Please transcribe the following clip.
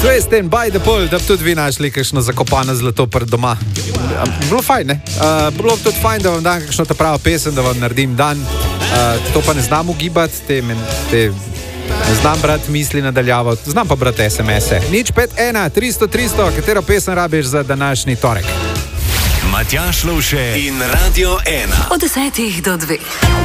Twist in by the pool, da bi tudi vi našli kakšno zakopano zlato pred doma. Bilo fajn, ne? Bilo tudi fajn, da vam dam kakšno ta pravo pesem, da vam naredim dan. To pa ne znam ugibati, ne znam brati misli nadaljavo, znam pa brati SMS-e. 051 300 300, katero pesem rabiš za današnji torek? Matjaž Lovše in Radio 1. Od 10 do 2.